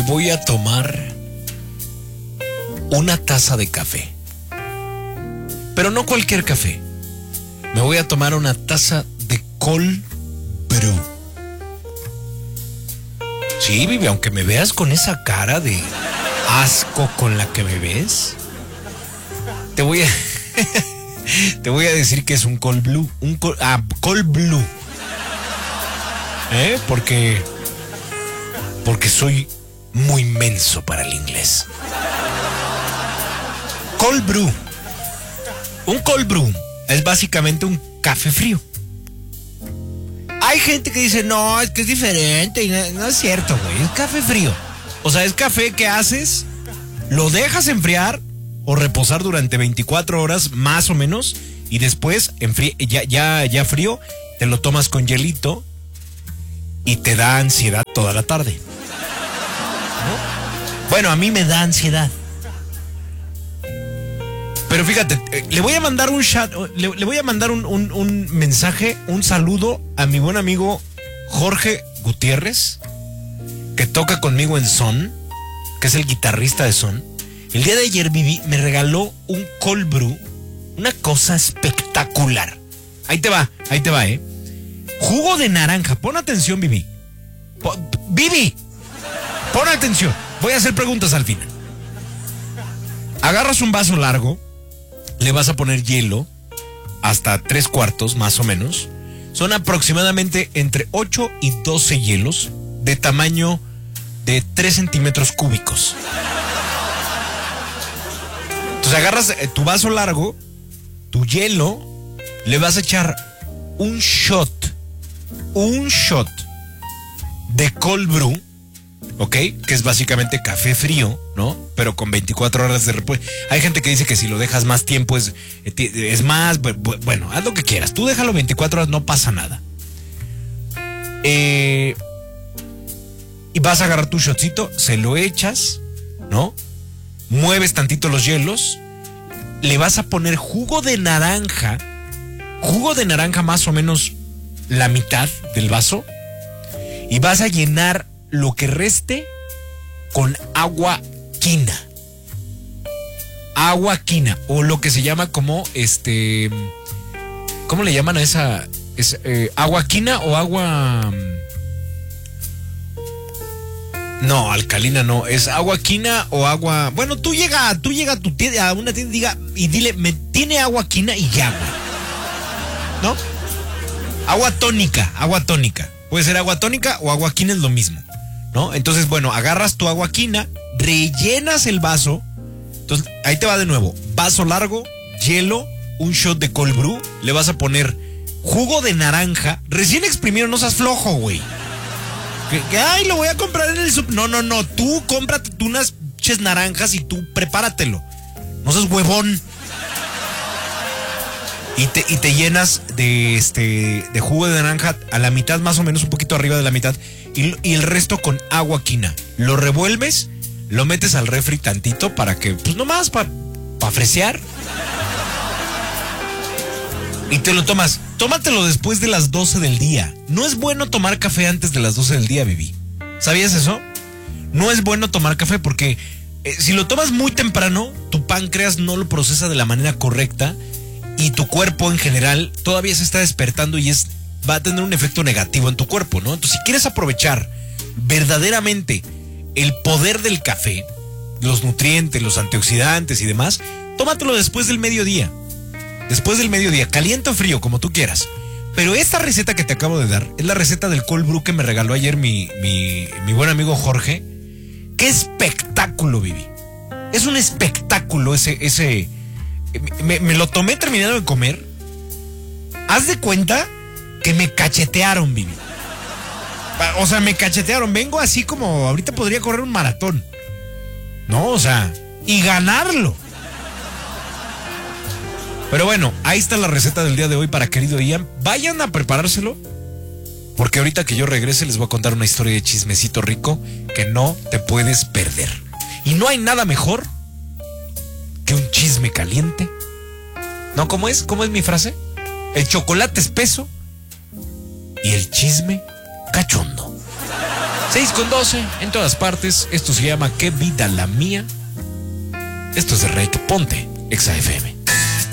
voy a tomar una taza de café. Pero no cualquier café. Me voy a tomar una taza de cold brew. Sí, Vivi, aunque me veas con esa cara de asco con la que me ves, te voy a decir que es un cold brew. Cold brew. Porque soy muy menso para el inglés. Cold brew. Un cold brew es básicamente un café frío. Hay gente que dice, no, es que es diferente. Y no es cierto, güey. Es café frío. O sea, es café que haces, lo dejas enfriar o reposar durante 24 horas más o menos. Y después, ya frío, te lo tomas con hielito y te da ansiedad toda la tarde. ¿No? Bueno, a mí me da ansiedad. Pero fíjate, le voy a mandar un chat, le voy a mandar un mensaje, un saludo a mi buen amigo Jorge Gutiérrez, que toca conmigo en Son, que es el guitarrista de Son. El día de ayer me regaló un cold brew, una cosa espectacular. Ahí te va, Jugo de naranja, pon atención, Vivi. Vivi, pon atención. Voy a hacer preguntas al final. Agarras un vaso largo, le vas a poner hielo hasta 3/4 más o menos. Son aproximadamente entre 8 y 12 hielos de tamaño de 3 centímetros cúbicos. Entonces agarras tu vaso largo, tu hielo, le vas a echar un shot de cold brew, ¿ok? Que es básicamente café frío, ¿no? Pero con 24 horas de reposo. Hay gente que dice que si lo dejas más tiempo es más. Bueno, haz lo que quieras. Tú déjalo 24 horas, no pasa nada. Y vas a agarrar tu shotcito, se lo echas, ¿no? Mueves tantito los hielos. Le vas a poner jugo de naranja más o menos la mitad del vaso. Y vas a llenar lo que reste con agua quina. Agua quina, o lo que se llama como ¿cómo le llaman a esa? ¿Agua quina o agua? No, alcalina no, es agua quina o agua. Bueno, tú llega a tu tienda, a una tienda y dile, me tiene agua quina y ya, güey. ¿No? Agua tónica. Puede ser agua tónica o agua quina, es lo mismo, ¿no? Entonces, bueno, agarras tu agua quina, rellenas el vaso. Entonces, ahí te va de nuevo. Vaso largo, hielo, un shot de cold brew. Le vas a poner jugo de naranja. Recién exprimido, no seas flojo, güey. Ay, lo voy a comprar en el super. No. Tú cómprate unas ches naranjas y tú prepáratelo. No seas huevón. Y te llenas de jugo de naranja a la mitad, más o menos, un poquito arriba de la mitad. Y el resto con agua quina. Lo revuelves, lo metes al refri tantito para que, pues nomás, para fresear. Y te lo tomas. Tómatelo después de las 12 del día. No es bueno tomar café antes de las 12 del día, Vivi. ¿Sabías eso? No es bueno tomar café porque si lo tomas muy temprano, tu páncreas no lo procesa de la manera correcta. Y tu cuerpo en general todavía se está despertando y va a tener un efecto negativo en tu cuerpo, ¿no? Entonces, si quieres aprovechar verdaderamente el poder del café, los nutrientes, los antioxidantes y demás, tómatelo después del mediodía. Después del mediodía, caliente o frío, como tú quieras. Pero esta receta que te acabo de dar es la receta del cold brew que me regaló ayer mi buen amigo Jorge. ¡Qué espectáculo, Vivi! Es un espectáculo ese. Me lo tomé terminando de comer. Haz de cuenta que me cachetearon, Vivi. O sea, me cachetearon. Vengo así como ahorita podría correr un maratón, ¿no? O sea, y ganarlo. Pero bueno, ahí está la receta del día de hoy para querido Ian. Vayan a preparárselo, porque ahorita que yo regrese les voy a contar una historia de chismecito rico que no te puedes perder. Y no hay nada mejor que un chisme caliente. ¿No? ¿Cómo es? ¿Cómo es mi frase? El chocolate espeso y el chisme cachondo. 6:12 en todas partes. Esto se llama Qué vida la mía. Esto es de Rake. Ponte Exa FM.